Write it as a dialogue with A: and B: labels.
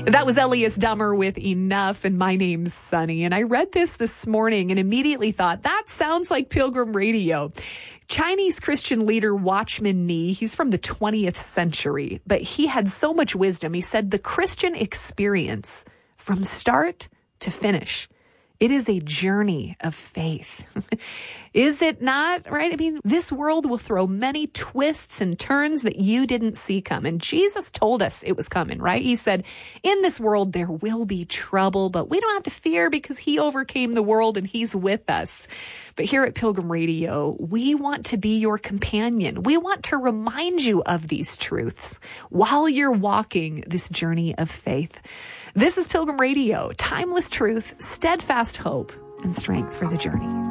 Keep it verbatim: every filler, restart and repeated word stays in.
A: That was Elias Dummer with Enough, and my name's Sunny. And I read this this morning and immediately thought, that sounds like Pilgrim Radio. Chinese Christian leader Watchman Nee, he's from the twentieth century, but he had so much wisdom. He said, the Christian experience from start to finish, it is a journey of faith. Is it not, right? I mean, this world will throw many twists and turns that you didn't see coming. Jesus told us it was coming, right? He said, in this world, there will be trouble, but we don't have to fear because he overcame the world and he's with us. But here at Pilgrim Radio, we want to be your companion. We want to remind you of these truths while you're walking this journey of faith. This is Pilgrim Radio, timeless truth, steadfast hope, and strength for the journey.